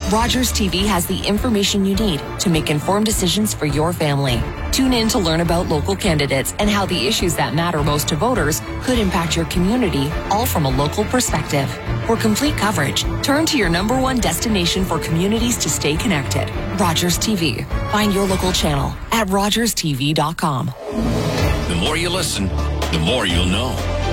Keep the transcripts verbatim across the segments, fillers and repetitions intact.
Rogers T V has the information you need to make informed decisions for your family. Tune in to learn about local candidates and how the issues that matter most to voters could impact your community, all from a local perspective. For complete coverage, turn to your number one destination for communities to stay connected. Rogers T V. Find your local channel at rogers t v dot com. The more you listen, the more you'll know.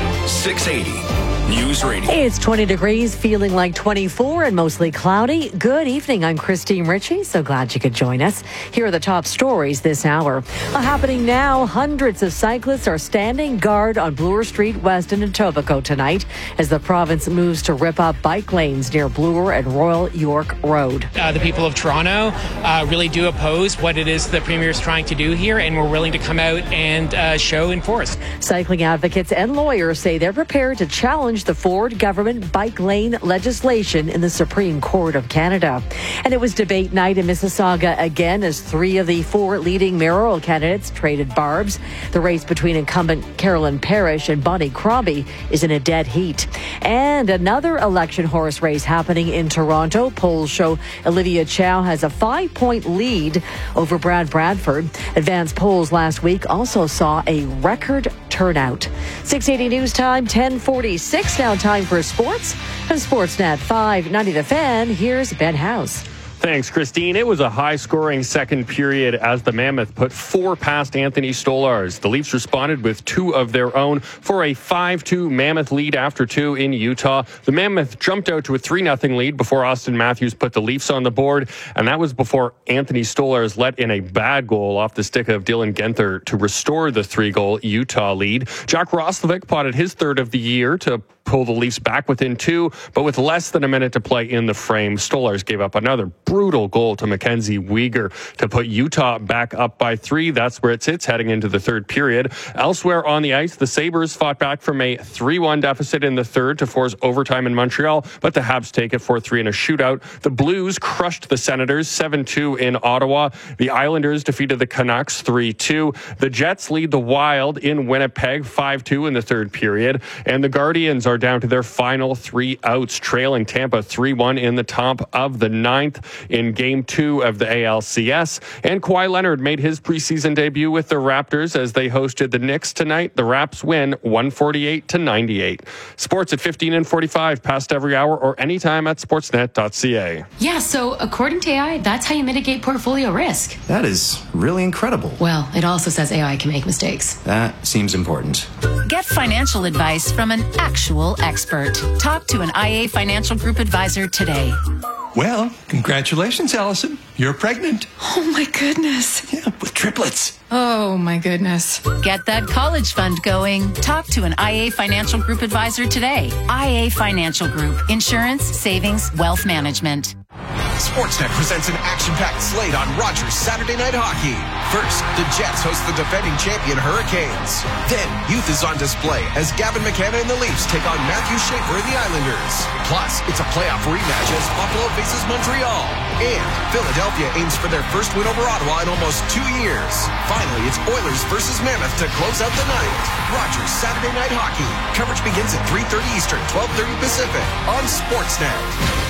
six eighty News Radio. Hey, it's twenty degrees, feeling like twenty-four and mostly cloudy. Good evening. I'm Christine Ritchie. So glad you could join us. Here are the top stories this hour. Uh, happening now, hundreds of cyclists are standing guard on Bloor Street West in Etobicoke tonight as the province moves to rip up bike lanes near Bloor and Royal York Road. Uh, the people of Toronto uh, really do oppose what it is the Premier is trying to do here, and we're willing to come out and uh, show and force. Cycling advocates and lawyers say they're prepared to challenge the Ford government bike lane legislation in the Supreme Court of Canada. And it was debate night in Mississauga again as three of the four leading mayoral candidates traded barbs. The race between incumbent Carolyn Parrish and Bonnie Crombie is in a dead heat. And another election horse race happening in Toronto. Polls show Olivia Chow has a five-point lead over Brad Bradford. Advanced polls last week also saw a record turnout. six eighty News Time, ten forty-six. Now time for sports. On Sportsnet five ninety The Fan, here's Ben House. Thanks, Christine. It was a high-scoring second period as the Mammoth put four past Anthony Stolarz. The Leafs responded with two of their own for a five two Mammoth lead after two in Utah. The Mammoth jumped out to a three nothing lead before Austin Matthews put the Leafs on the board, and that was before Anthony Stolarz let in a bad goal off the stick of Dylan Genther to restore the three-goal Utah lead. Jack Roslovic potted his third of the year to pull the Leafs back within two, but with less than a minute to play in the frame, Stolarz gave up another brutal goal to Mackenzie Weegar to put Utah back up by three. That's where it sits heading into the third period. Elsewhere on the ice, the Sabres fought back from a three one deficit in the third to force overtime in Montreal, but the Habs take it four three in a shootout. The Blues crushed the Senators seven two in Ottawa. The Islanders defeated the Canucks three two. The Jets lead the Wild in Winnipeg five two in the third period, and the Guardians are down to their final three outs, trailing Tampa three one in the top of the ninth in game two of the A L C S. And Kawhi Leonard made his preseason debut with the Raptors as they hosted the Knicks tonight. The Raps win one forty-eight to ninety-eight. Sports at fifteen and forty-five, past every hour or anytime at sportsnet dot c a. Yeah, so according to A I, that's how you mitigate portfolio risk. That is really incredible. Well, it also says A I can make mistakes. That seems important. Get financial advice from an actual expert. Talk to an I A Financial Group advisor today. Well, congratulations, Allison. You're pregnant. Oh, my goodness. Yeah, with triplets. Oh, my goodness. Get that college fund going. Talk to an I A Financial Group advisor today. I A Financial Group. Insurance, savings, wealth management. Sportsnet presents an action-packed slate on Rogers Saturday Night Hockey. First, the Jets host the defending champion Hurricanes. Then, youth is on display as Gavin McKenna and the Leafs take on Matthew Schaefer and the Islanders. Plus, it's a playoff rematch as Buffalo faces Montreal. And Philadelphia aims for their first win over Ottawa in almost two years. Finally, it's Oilers versus Mammoth to close out the night. Rogers Saturday Night Hockey. Coverage begins at three thirty Eastern, twelve thirty Pacific on Sportsnet.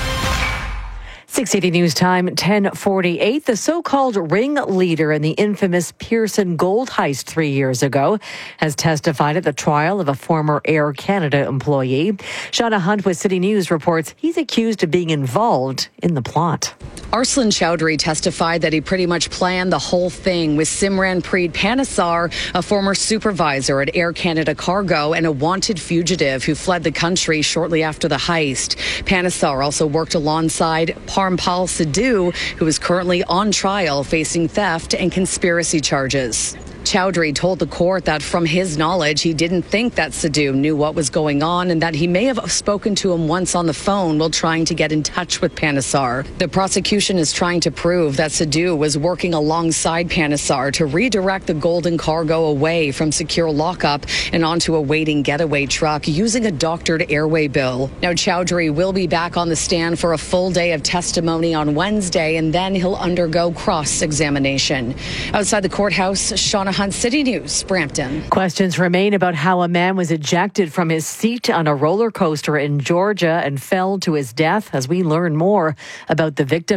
six eighty News Time, ten forty-eight. The so-called ringleader in the infamous Pearson gold heist three years ago has testified at the trial of a former Air Canada employee. Shauna Hunt with City News reports he's accused of being involved in the plot. Arslan Chowdhury testified that he pretty much planned the whole thing with Simranpreet Panesar, a former supervisor at Air Canada Cargo and a wanted fugitive who fled the country shortly after the heist. Panesar also worked alongside Parmpal Sidhu, who is currently on trial facing theft and conspiracy charges. Chowdhury told the court that from his knowledge, he didn't think that Sidhu knew what was going on and that he may have spoken to him once on the phone while trying to get in touch with Panesar. The prosecution is trying to prove that Sidhu was working alongside Panesar to redirect the golden cargo away from secure lockup and onto a waiting getaway truck using a doctored airway bill. Now, Chowdhury will be back on the stand for a full day of testimony on Wednesday, and then he'll undergo cross-examination. Outside the courthouse, Shauna Hunt, City News, Brampton. Questions remain about how a man was ejected from his seat on a roller coaster in Georgia and fell to his death as we learn more about the victim.